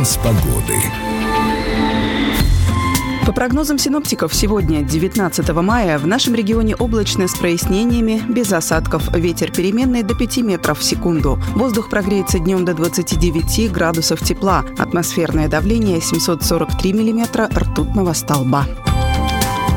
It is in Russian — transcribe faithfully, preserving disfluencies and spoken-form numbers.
Прогноз погоды. По прогнозам синоптиков, сегодня, девятнадцатого мая, в нашем регионе облачно с прояснениями, без осадков, ветер переменный до пяти метров в секунду. Воздух прогреется днем до двадцати девяти градусов тепла, атмосферное давление семьсот сорок три миллиметра ртутного столба.